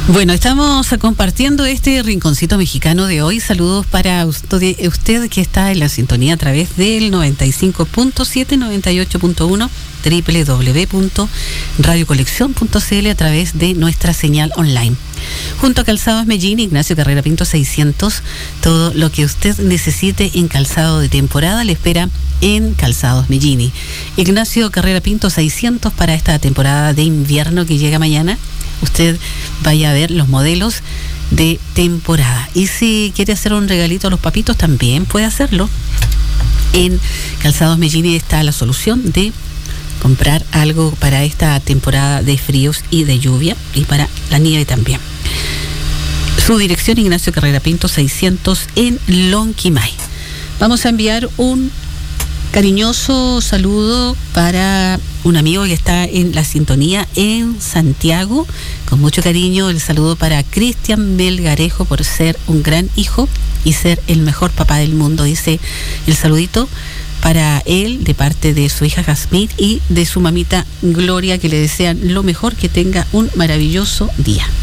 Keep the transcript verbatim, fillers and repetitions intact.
Bueno, estamos compartiendo este rinconcito mexicano de hoy. Saludos para usted, usted que está en la sintonía a través del noventa y cinco punto siete, noventa y ocho punto uno, doble u doble u doble u punto radio colección punto c l a través de nuestra señal online. Junto a Calzados Mellín, Ignacio Carrera Pinto seiscientos, todo lo que usted necesite en calzado de temporada le espera en Calzados Mellini. Ignacio Carrera Pinto seiscientos para esta temporada de invierno que llega mañana. Usted vaya a ver los modelos de temporada. Y si quiere hacer un regalito a los papitos, también puede hacerlo. En Calzados Mellini está la solución de comprar algo para esta temporada de fríos y de lluvia, y para la nieve también. Su dirección, Ignacio Carrera Pinto seiscientos en Lonquimay. Vamos a enviar un cariñoso saludo para un amigo que está en la sintonía en Santiago. Con mucho cariño, el saludo para Cristian Melgarejo por ser un gran hijo y ser el mejor papá del mundo. Dice el saludito para él de parte de su hija Jasmine y de su mamita Gloria, que le desean lo mejor, que tenga un maravilloso día.